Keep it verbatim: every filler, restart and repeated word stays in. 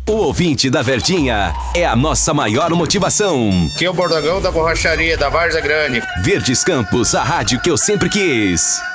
O ouvinte da Verdinha é a nossa maior motivação. Que é o Bordogão da Borracharia da Várzea Grande. Verdes Campos, a rádio que eu sempre quis.